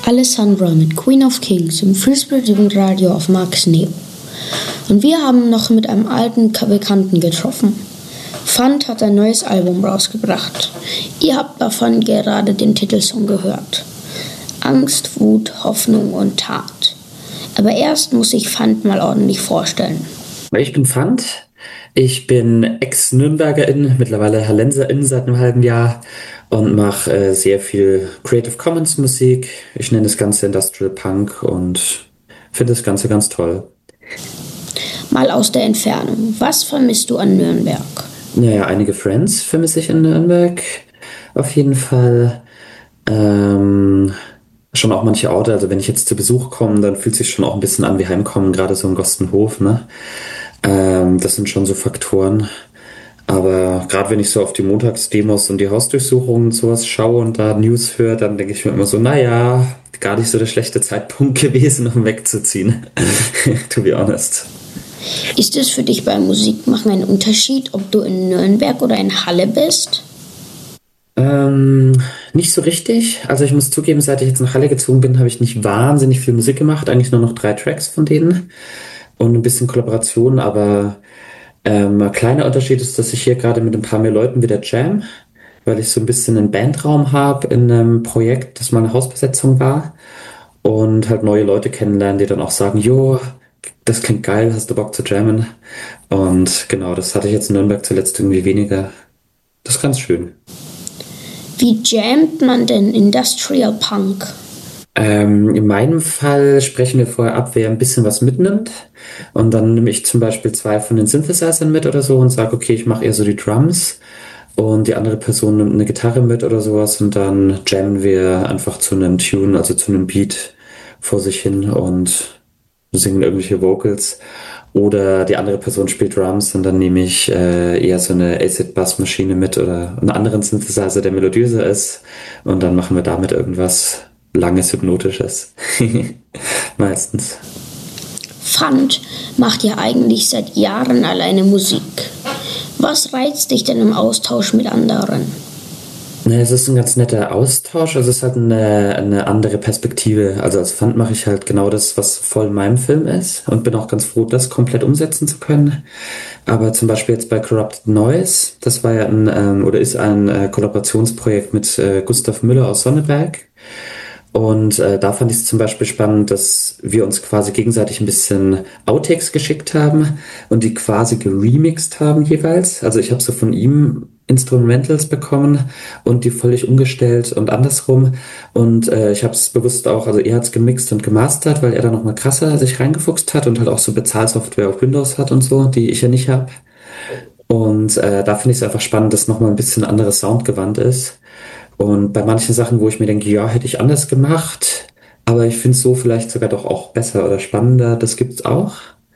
Alessandra mit Queen of Kings im Freespeed-Jugendradio auf Max Neo. Und wir haben noch mit einem alten Bekannten getroffen. Fant hat ein neues Album rausgebracht. Ihr habt davon gerade den Titelsong gehört. Angst, Wut, Hoffnung und Tat. Aber erst muss ich Fant mal ordentlich vorstellen. Ich bin Fant. Ich bin Ex-Nürnbergerin, mittlerweile Hallenserin seit einem halben Jahr und mache sehr viel Creative Commons Musik. Ich nenne das Ganze Industrial Punk und finde das Ganze ganz toll. Mal aus der Entfernung. Was vermisst du an Nürnberg? Naja, einige Friends vermisse ich in Nürnberg. Auf jeden Fall. Schon auch manche Orte. Also wenn ich jetzt zu Besuch komme, dann fühlt es sich schon auch ein bisschen an wie Heimkommen, gerade so in Gostenhof, ne? Das sind schon so Faktoren. Aber gerade wenn ich so auf die Montagsdemos und die Hausdurchsuchungen und sowas schaue und da News höre, dann denke ich mir immer so, naja, gar nicht so der schlechte Zeitpunkt gewesen, um wegzuziehen. To be honest. Ist es für dich beim Musikmachen ein Unterschied, ob du in Nürnberg oder in Halle bist? Nicht so richtig. Also ich muss zugeben, seit ich jetzt nach Halle gezogen bin, habe ich nicht wahnsinnig viel Musik gemacht. Eigentlich nur noch 3 Tracks von denen und ein bisschen Kollaboration, aber ein kleiner Unterschied ist, dass ich hier gerade mit ein paar mehr Leuten wieder jam, weil ich so ein bisschen einen Bandraum habe in einem Projekt, das mal eine Hausbesetzung war und halt neue Leute kennenlernen, die dann auch sagen, jo, das klingt geil, hast du Bock zu jammen? Und genau, das hatte ich jetzt in Nürnberg zuletzt irgendwie weniger. Das ist ganz schön. Wie jammt man denn Industrial Punk? In meinem Fall sprechen wir vorher ab, wer ein bisschen was mitnimmt. Und dann nehme ich zum Beispiel 2 von den Synthesizern mit oder so und sage, okay, ich mache eher so die Drums. Und die andere Person nimmt eine Gitarre mit oder sowas. Und dann jammen wir einfach zu einem Tune, also zu einem Beat vor sich hin und singen irgendwelche Vocals. Oder die andere Person spielt Drums und dann nehme ich eher so eine Acid-Bass-Maschine mit oder einen anderen Synthesizer, der melodiöser ist. Und dann machen wir damit irgendwas langes Hypnotisches. Meistens. Fant macht ja eigentlich seit Jahren alleine Musik. Was reizt dich denn im Austausch mit anderen? Es ist ein ganz netter Austausch, also es ist halt eine andere Perspektive. Also als Fant mache ich halt genau das, was voll in meinem Film ist und bin auch ganz froh, das komplett umsetzen zu können. Aber zum Beispiel jetzt bei Corrupted Noise, das war ja ist ein Kollaborationsprojekt mit Gustav Müller aus Sonneberg. Und da fand ich es zum Beispiel spannend, dass wir uns quasi gegenseitig ein bisschen Outtakes geschickt haben und die quasi geremixed haben jeweils. Also ich habe so von ihm Instrumentals bekommen und die völlig umgestellt und andersrum. Und ich habe es bewusst auch, also er hat es gemixt und gemastert, weil er da nochmal krasser sich reingefuchst hat und halt auch so Bezahlsoftware auf Windows hat und so, die ich ja nicht habe. Und da finde ich es einfach spannend, dass nochmal ein bisschen anderes Soundgewand ist. Und bei manchen Sachen, wo ich mir denke, ja, hätte ich anders gemacht, aber ich finde es so vielleicht sogar doch auch besser oder spannender, das gibt's auch.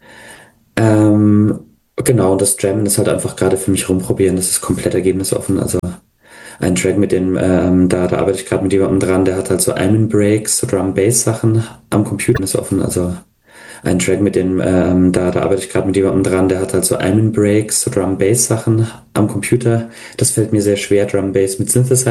Genau, und das Jammen ist halt einfach gerade für mich rumprobieren, das ist komplett ergebnisoffen. Also ein Track mit dem, da arbeite ich gerade mit jemandem dran, der hat halt so Almond Breaks, so Drum-Bass-Sachen am Computer, ist offen, also ein Track mit dem, da arbeite ich gerade mit jemandem dran, der hat halt so Almond Breaks, so Drum-Bass-Sachen am Computer. Das fällt mir sehr schwer, Drum-Bass mit Synthesizer